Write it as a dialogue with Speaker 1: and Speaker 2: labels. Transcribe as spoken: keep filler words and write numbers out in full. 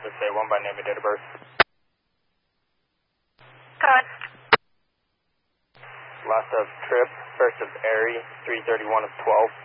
Speaker 1: Just say one by name and date of birth.
Speaker 2: Good.
Speaker 1: Last of trip, first of Airy, three thirty-one of twelve.